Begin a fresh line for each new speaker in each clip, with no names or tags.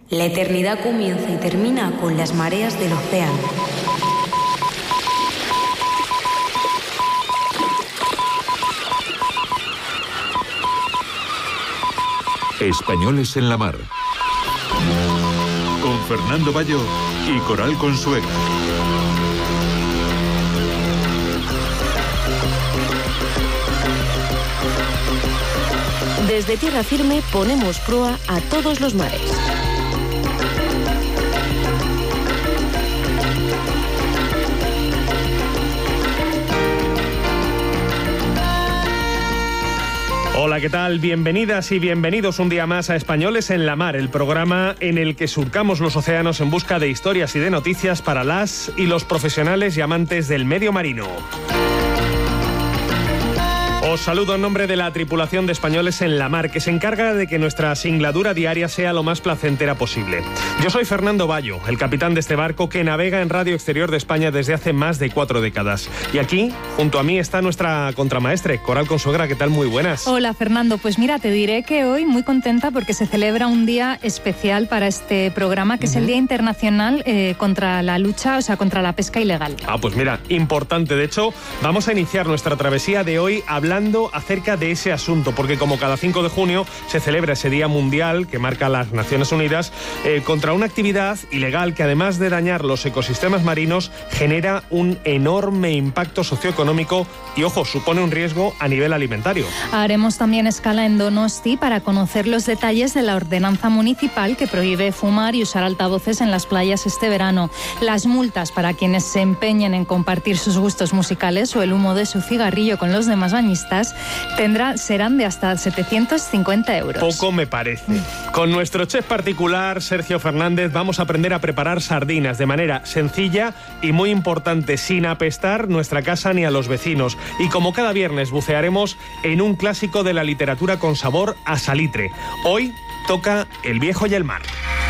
La eternidad comienza y termina con las mareas del océano.
Españoles en la mar. Con Fernando Bayo y Coral Consuegra.
Desde tierra firme ponemos proa a todos los mares.
Hola, ¿qué tal? Bienvenidas y bienvenidos un día más a Españoles en la Mar, el programa en el que surcamos los océanos en busca de historias y de noticias para las y los profesionales y amantes del medio marino. Os saludo en nombre de la tripulación de Españoles en la Mar, que se encarga de que nuestra singladura diaria sea lo más placentera posible. Yo soy Fernando Bayo, el capitán de este barco que navega en Radio Exterior de España desde hace más de 4 décadas. Y aquí, junto a mí, está nuestra contramaestre, Coral Consuegra. ¿Qué tal? Muy buenas.
Hola, Fernando. Pues mira, te diré que hoy muy contenta porque se celebra un día especial para este programa, que es el Día Internacional contra la lucha, contra la pesca ilegal.
Pues mira, importante. De hecho, vamos a iniciar nuestra travesía de hoy hablando acerca de ese asunto, porque como cada 5 de junio se celebra ese Día Mundial que marca las Naciones Unidas contra una actividad ilegal que, además de dañar los ecosistemas marinos, genera un enorme impacto socioeconómico y, ojo, supone un riesgo a nivel alimentario. Haremos también escala en Donosti para conocer los detalles de la ordenanza municipal que prohíbe fumar y usar altavoces en las playas este verano, las multas para quienes se empeñen en compartir sus gustos musicales o el humo de su cigarrillo con los demás bañistas serán de hasta 750 euros. Poco me parece. Con nuestro chef particular, Sergio Fernández, vamos a aprender a preparar sardinas de manera sencilla y, muy importante, sin apestar nuestra casa ni a los vecinos. Y como cada viernes bucearemos en un clásico de la literatura con sabor a salitre. Hoy toca El viejo y el mar.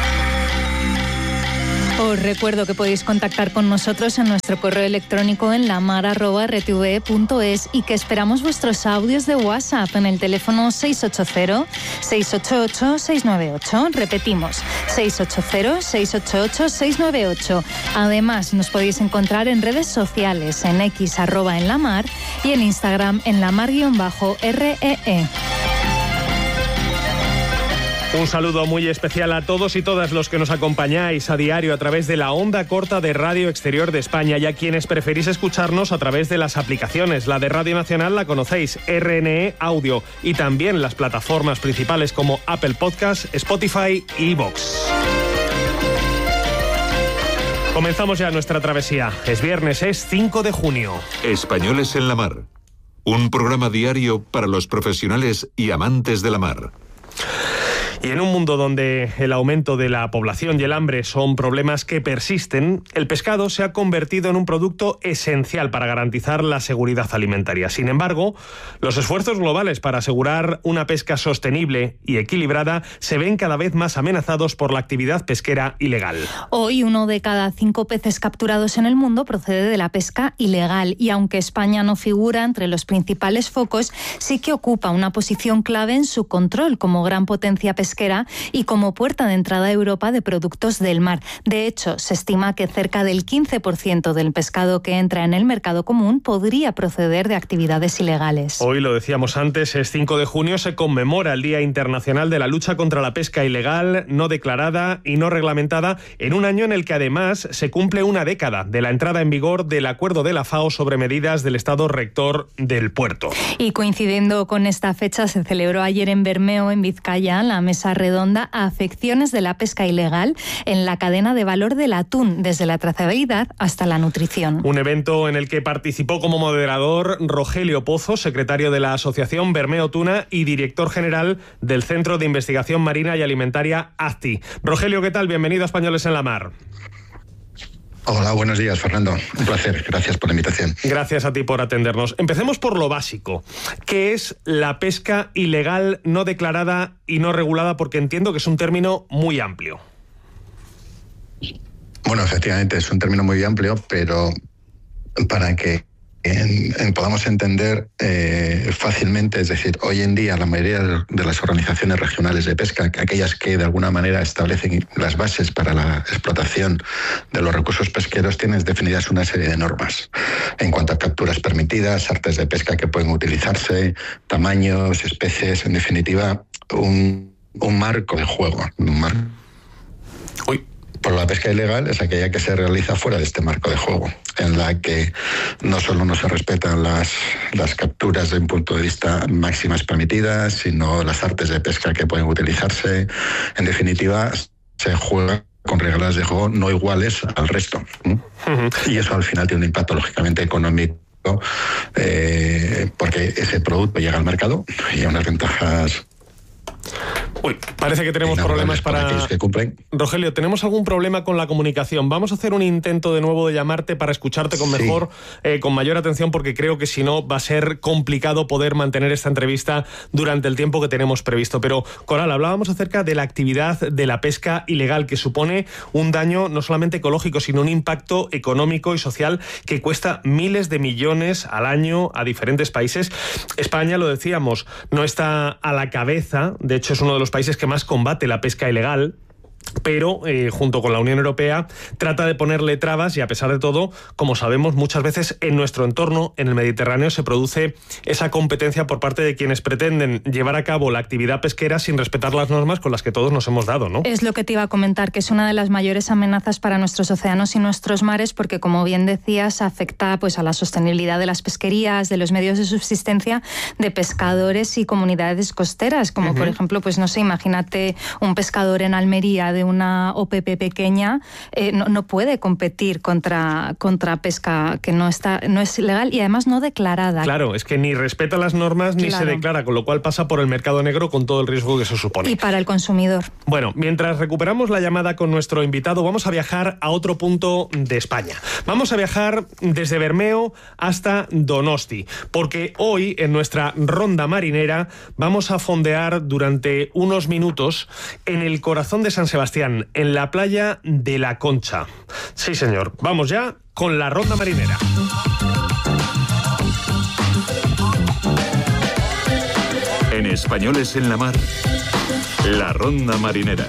Os recuerdo que podéis contactar con nosotros en nuestro correo electrónico en lamar@rtve.es y que esperamos vuestros audios de WhatsApp en el teléfono 680-688-698. Repetimos, 680-688-698. Además, nos podéis encontrar en redes sociales, en X @enlamar y en Instagram en lamar_REE.
Un saludo muy especial a todos y todas los que nos acompañáis a diario a través de la onda corta de Radio Exterior de España y a quienes preferís escucharnos a través de las aplicaciones. La de Radio Nacional la conocéis, RNE Audio, y también las plataformas principales como Apple Podcast, Spotify y iVoox. Comenzamos ya nuestra travesía. Es viernes, es 5 de junio.
Españoles en la Mar. Un programa diario para los profesionales y amantes de la mar.
Y en un mundo donde el aumento de la población y el hambre son problemas que persisten, el pescado se ha convertido en un producto esencial para garantizar la seguridad alimentaria. Sin embargo, los esfuerzos globales para asegurar una pesca sostenible y equilibrada se ven cada vez más amenazados por la actividad pesquera ilegal.
Hoy, 1 de cada 5 peces capturados en el mundo procede de la pesca ilegal y aunque España no figura entre los principales focos, sí que ocupa una posición clave en su control como gran potencia pesquera y como puerta de entrada a Europa de productos del mar. De hecho, se estima que cerca del 15% del pescado que entra en el mercado común podría proceder de actividades ilegales.
Hoy, lo decíamos antes, es 5 de junio, se conmemora el Día Internacional de la Lucha contra la Pesca Ilegal, no declarada y no reglamentada, en un año en el que además se cumple una década de la entrada en vigor del Acuerdo de la FAO sobre medidas del Estado rector del puerto.
Y coincidiendo con esta fecha, se celebró ayer en Bermeo, en Vizcaya, la mesa redonda a afecciones de la pesca ilegal en la cadena de valor del atún, desde la trazabilidad hasta la nutrición.
Un evento en el que participó como moderador Rogelio Pozo, secretario de la Asociación Bermeo Tuna y director general del Centro de Investigación Marina y Alimentaria ACTI. Rogelio, ¿qué tal? Bienvenido a Españoles en la Mar.
Hola, buenos días, Fernando. Un placer. Gracias por la invitación.
Gracias a ti por atendernos. Empecemos por lo básico. ¿Qué es la pesca ilegal no declarada y no regulada? Porque entiendo que es un término muy amplio.
Bueno, efectivamente, es un término muy amplio, pero para que podamos entender fácilmente. Es decir, hoy en día la mayoría de las organizaciones regionales de pesca, aquellas que de alguna manera establecen las bases para la explotación de los recursos pesqueros, tienen definidas una serie de normas en cuanto a capturas permitidas, artes de pesca que pueden utilizarse, tamaños, especies, en definitiva, un marco de juego. Por la pesca ilegal es aquella que se realiza fuera de este marco de juego, en la que no solo no se respetan las capturas desde un punto de vista máximas permitidas, sino las artes de pesca que pueden utilizarse. En definitiva, se juega con reglas de juego no iguales al resto. Y eso al final tiene un impacto lógicamente económico, porque ese producto llega al mercado y a unas ventajas.
Parece que tenemos problemas para
aquellos que cumplen.
Rogelio, tenemos algún problema con la comunicación. Vamos a hacer un intento de nuevo de llamarte para escucharte con mejor, con mayor atención, porque creo que si no va a ser complicado poder mantener esta entrevista durante el tiempo que tenemos previsto. Pero, Coral, hablábamos acerca de la actividad de la pesca ilegal, que supone un daño no solamente ecológico, sino un impacto económico y social que cuesta miles de millones al año a diferentes países. España, lo decíamos, no está a la cabeza. De hecho, es uno de los países que más combate la pesca ilegal, pero junto con la Unión Europea trata de ponerle trabas, y a pesar de todo, como sabemos, muchas veces en nuestro entorno, en el Mediterráneo, se produce esa competencia por parte de quienes pretenden llevar a cabo la actividad pesquera sin respetar las normas con las que todos nos hemos dado, ¿no?
Es lo que te iba a comentar, que es una de las mayores amenazas para nuestros océanos y nuestros mares, porque, como bien decías, afecta pues a la sostenibilidad de las pesquerías, de los medios de subsistencia de pescadores y comunidades costeras, como por ejemplo, pues no sé, imagínate un pescador en Almería de una OPP pequeña, no puede competir contra pesca que no es legal y además no declarada.
Claro, es que ni respeta las normas ni se declara, con lo cual pasa por el mercado negro con todo el riesgo que eso supone.
Y para el consumidor.
Bueno, mientras recuperamos la llamada con nuestro invitado, vamos a viajar a otro punto de España. Vamos a viajar desde Bermeo hasta Donosti, porque hoy en nuestra ronda marinera vamos a fondear durante unos minutos en el corazón de San Sebastián, en la playa de La Concha. Sí, señor. Vamos ya con la ronda marinera.
En Españoles en la Mar, la ronda marinera.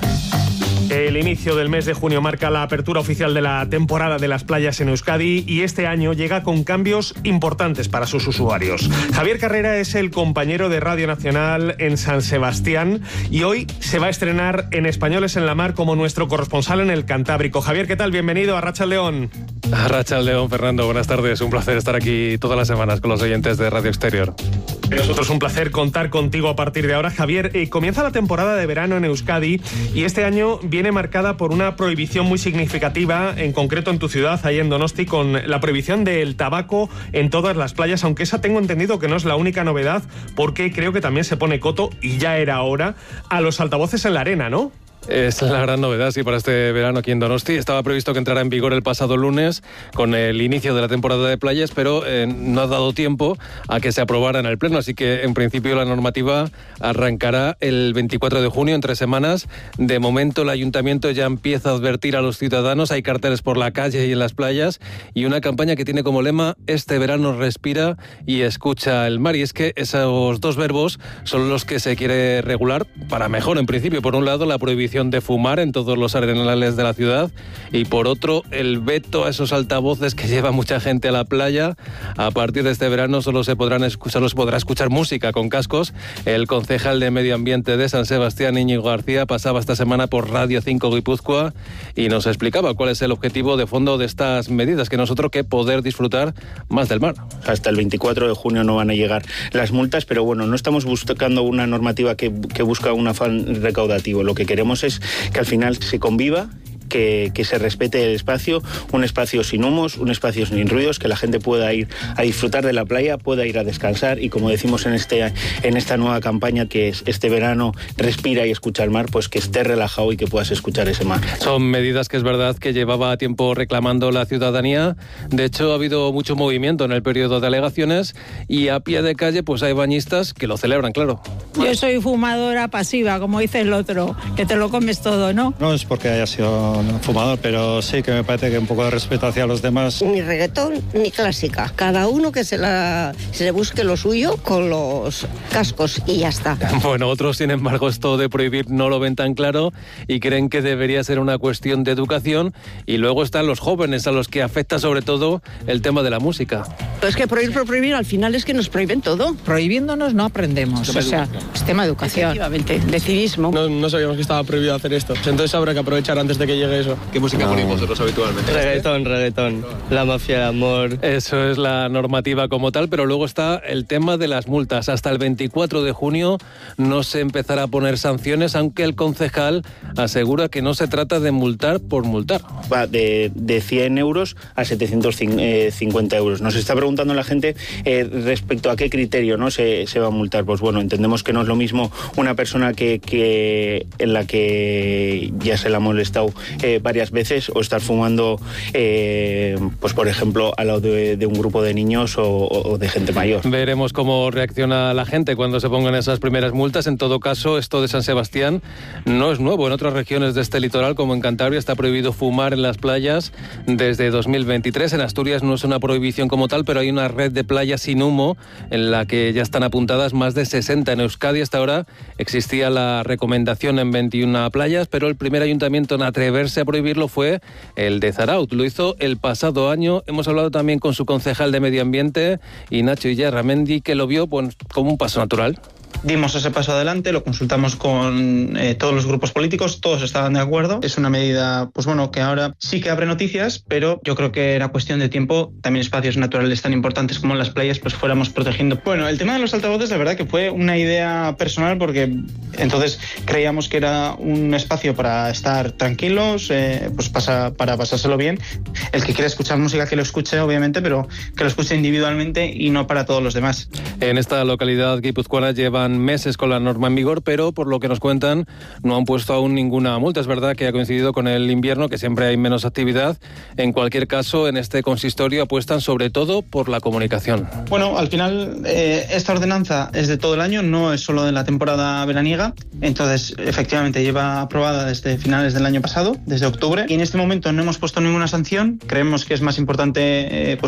El inicio del mes de junio marca la apertura oficial de la temporada de las playas en Euskadi, y este año llega con cambios importantes para sus usuarios. Javier Carrera es el compañero de Radio Nacional en San Sebastián y hoy se va a estrenar en Españoles en la Mar como nuestro corresponsal en el Cantábrico. Javier, ¿qué tal? Bienvenido a Arratsaldeon.
Arratsaldeon, Fernando. Buenas tardes. Un placer estar aquí todas las semanas con los oyentes de Radio Exterior.
Para nosotros un placer contar contigo a partir de ahora. Javier, comienza la temporada de verano en Euskadi y este año viene marcada por una prohibición muy significativa, en concreto en tu ciudad, ahí en Donosti, con la prohibición del tabaco en todas las playas, aunque esa tengo entendido que no es la única novedad, porque creo que también se pone coto, y ya era hora, a los altavoces en la arena, ¿no?
Es la gran novedad, sí, para este verano aquí en Donosti. Estaba previsto que entrara en vigor el pasado lunes con el inicio de la temporada de playas, pero no ha dado tiempo a que se aprobara en el Pleno, así que en principio la normativa arrancará el 24 de junio, en 3 semanas. De momento el Ayuntamiento ya empieza a advertir a los ciudadanos, hay carteles por la calle y en las playas, y una campaña que tiene como lema: este verano respira y escucha el mar. Y es que esos dos verbos son los que se quiere regular para mejor, en principio. Por un lado, la prohibición de fumar en todos los arenales de la ciudad, y por otro, el veto a esos altavoces que lleva mucha gente a la playa. A partir de este verano solo se podrá escuchar música con cascos. El concejal de Medio Ambiente de San Sebastián, Íñigo García, pasaba esta semana por Radio 5 Guipúzcoa y nos explicaba cuál es el objetivo de fondo de estas medidas, que nosotros que poder disfrutar más del mar.
Hasta el 24 de junio no van a llegar las multas, pero bueno, no estamos buscando una normativa que busca un afán recaudativo. Lo que queremos es que al final se conviva, que se respete el espacio, un espacio sin humos, un espacio sin ruidos, que la gente pueda ir a disfrutar de la playa, pueda ir a descansar, y como decimos en esta nueva campaña, que es este verano respira y escucha el mar, pues que estés relajado y que puedas escuchar ese mar.
Son medidas que es verdad que llevaba tiempo reclamando la ciudadanía. De hecho, ha habido mucho movimiento en el periodo de alegaciones, y a pie de calle pues hay bañistas que lo celebran, claro.
Yo soy fumadora pasiva, como dice el otro, que te lo comes todo, ¿no?
No es porque haya sido
fumador, pero sí que me parece que un poco de respeto hacia los demás.
Ni reggaetón ni clásica. Cada uno que se le busque lo suyo con los cascos y ya está.
Bueno, otros, sin embargo, esto de prohibir no lo ven tan claro y creen que debería ser una cuestión de educación. Y luego están los jóvenes, a los que afecta sobre todo el tema de la música.
Pues que prohibir por prohibir, al final es que nos prohíben todo.
Prohibiéndonos no aprendemos. O sea, es tema de educación.
Efectivamente, de civismo.
No sabíamos que estaba prohibido hacer esto. Entonces habrá que aprovechar antes de que llegue eso.
¿Qué música ponéis vosotros habitualmente?
Reggaetón. La mafia, el amor.
Eso es la normativa como tal, pero luego está el tema de las multas. Hasta el 24 de junio no se empezará a poner sanciones, aunque el concejal asegura que no se trata de multar por multar.
Va de 100 euros a 750 euros. Nos está preguntando la gente respecto a qué criterio, ¿no?, se va a multar. Pues bueno, entendemos que no es lo mismo una persona que en la que ya se la ha molestado varias veces, o estar fumando, pues por ejemplo, al lado de un grupo de niños o de gente mayor.
Veremos cómo reacciona la gente cuando se pongan esas primeras multas. En todo caso, esto de San Sebastián no es nuevo. En otras regiones de este litoral, como en Cantabria, está prohibido fumar en las playas desde 2023. En Asturias no es una prohibición como tal, pero hay una red de playas sin humo en la que ya están apuntadas más de 60. En Euskadi hasta ahora existía la recomendación en 21 playas, pero el primer ayuntamiento en atreverse a prohibirlo fue el de Zarautz. Lo hizo el pasado año. Hemos hablado también con su concejal de Medio Ambiente, Nacho Illarramendi, que lo vio pues, como un paso natural.
Dimos ese paso adelante, lo consultamos con todos los grupos políticos, todos estaban de acuerdo. Es una medida, pues bueno, que ahora sí que abre noticias, pero yo creo que era cuestión de tiempo. También espacios naturales tan importantes como las playas, pues fuéramos protegiendo. Bueno, el tema de los altavoces, la verdad que fue una idea personal, porque entonces creíamos que era un espacio para estar tranquilos, pues para pasárselo bien. El que quiera escuchar música, que lo escuche, obviamente, pero que lo escuche individualmente y no para todos los demás.
En esta localidad guipuzcoana llevan meses con la norma en vigor, pero por lo que nos cuentan no han puesto aún ninguna multa. Es verdad que ha coincidido con el invierno, que siempre hay menos actividad. En cualquier caso, en este consistorio apuestan sobre todo por la comunicación.
Bueno, al final esta ordenanza es de todo el año, no es solo de la temporada veraniega. Entonces, efectivamente, lleva aprobada desde finales del año pasado, desde octubre, y en este momento no hemos puesto ninguna sanción. Creemos que es más importante